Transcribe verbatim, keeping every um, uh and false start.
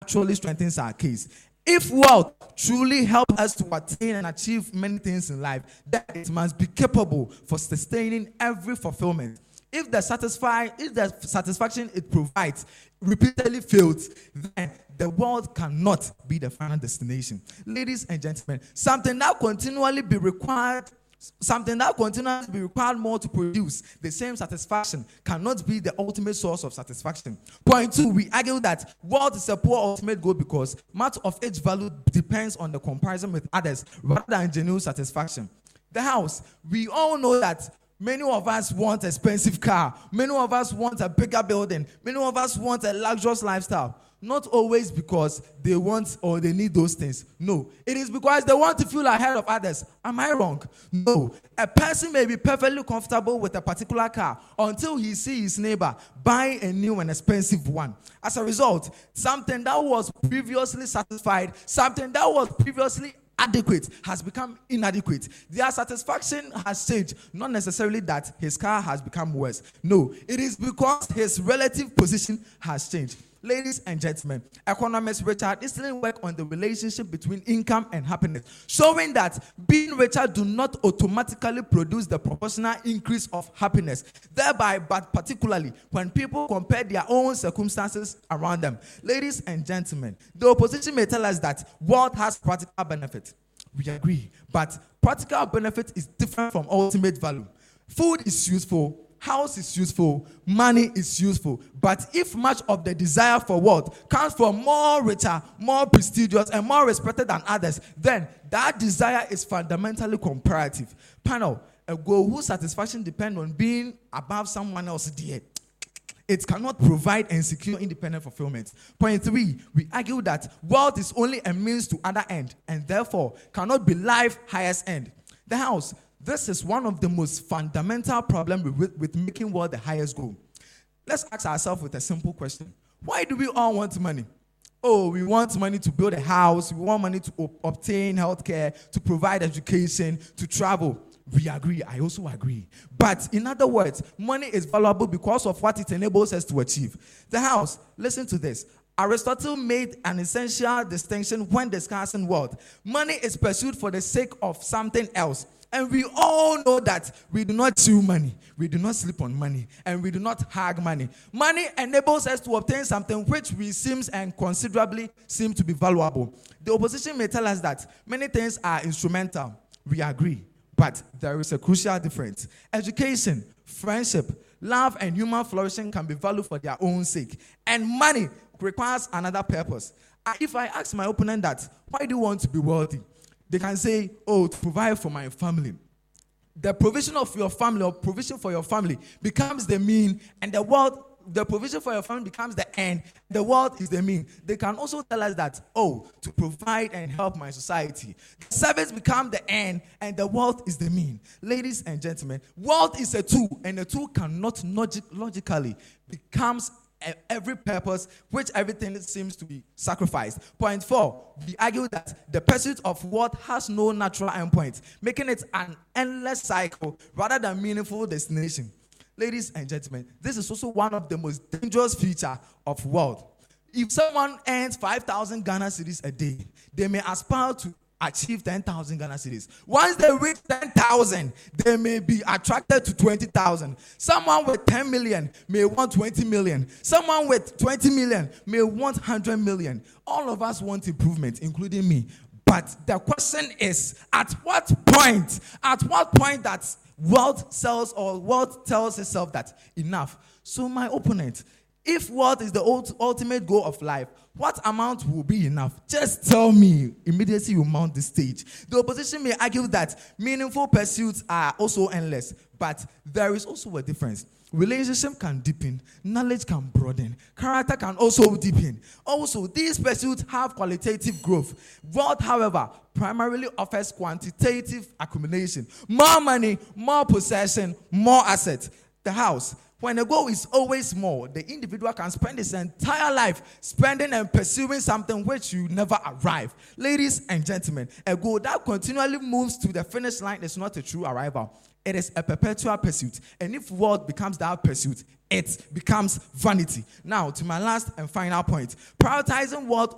actually strengthens our case. If wealth truly helps us to attain and achieve many things in life, then it must be capable for sustaining every fulfillment. If the satisfy, if the satisfaction it provides repeatedly fails, then the world cannot be the final destination. Ladies and gentlemen, something that continually be required, something that continually be required more to produce the same satisfaction cannot be the ultimate source of satisfaction. Point two, we argue that wealth is a poor ultimate goal because much of its value depends on the comparison with others rather than genuine satisfaction. The house, we all know that many of us want an expensive car. Many of us want a bigger building. Many of us want a luxurious lifestyle. Not always because they want or they need those things. No. It is because they want to feel ahead of others. Am I wrong? No. A person may be perfectly comfortable with a particular car until he sees his neighbor buy a new and expensive one. As a result, something that was previously satisfied, something that was previously adequate has become inadequate. Their satisfaction has changed. Not necessarily that his car has become worse. No, it is because his relative position has changed. Ladies and gentlemen, economist Richard Easton worked on the relationship between income and happiness, showing that being richer do not automatically produce the proportional increase of happiness, thereby, but particularly when people compare their own circumstances around them. Ladies and gentlemen, the opposition may tell us that wealth has practical benefit. We agree, but practical benefit is different from ultimate value. Food is useful. House is useful, money is useful, but if much of the desire for wealth comes from more richer, more prestigious, and more respected than others, then that desire is fundamentally comparative. Panel, a goal whose satisfaction depends on being above someone else dear, it cannot provide and secure independent fulfillment. Point three, we argue that wealth is only a means to other end, and therefore cannot be life's highest end. The house. This is one of the most fundamental problems with, with making wealth the highest goal. Let's ask ourselves with a simple question. Why do we all want money? Oh, we want money to build a house. We want money to op- obtain health care, to provide education, to travel. We agree. I also agree. But in other words, money is valuable because of what it enables us to achieve. The house, listen to this. Aristotle made an essential distinction when discussing wealth. Money is pursued for the sake of something else. And we all know that we do not chew money, we do not sleep on money, and we do not hug money. Money enables us to obtain something which we seems and considerably seem to be valuable. The opposition may tell us that many things are instrumental. We agree, but there is a crucial difference. Education, friendship, love, and human flourishing can be valued for their own sake, and money requires another purpose. If I ask my opponent that, why do you want to be wealthy? They can say, oh, to provide for my family. The provision of your family or provision for your family becomes the mean, and the wealth, the provision for your family becomes the end. The wealth is the mean. They can also tell us that, oh, to provide and help my society. The service becomes the end, and the wealth is the mean. Ladies and gentlemen, wealth is a tool, and a tool cannot logic- logically becomes every purpose, which everything seems to be sacrificed. Point four, we argue that the pursuit of wealth has no natural endpoint, making it an endless cycle rather than meaningful destination. Ladies and gentlemen, this is also one of the most dangerous features of wealth. If someone earns five thousand Ghana cedis a day, they may aspire to achieve ten thousand Ghana cedis. Once they reach ten thousand, they may be attracted to twenty thousand. Someone with ten million may want twenty million. Someone with twenty million may want one hundred million. All of us want improvement, including me. But the question is, at what point, at what point that wealth sells or wealth tells itself that enough? So my opponent, if wealth is the ultimate goal of life, what amount will be enough? Just tell me. Immediately you mount the stage. The opposition may argue that meaningful pursuits are also endless, but there is also a difference. Relationship can deepen, knowledge can broaden, character can also deepen. Also, these pursuits have qualitative growth. Wealth, however, primarily offers quantitative accumulation. More money, more possession, more assets. The house. When a goal is always more, the individual can spend his entire life spending and pursuing something which you never arrive. Ladies and gentlemen, a goal that continually moves to the finish line is not a true arrival. It is a perpetual pursuit. And if wealth becomes that pursuit, it becomes vanity. Now, to my last and final point. Prioritizing wealth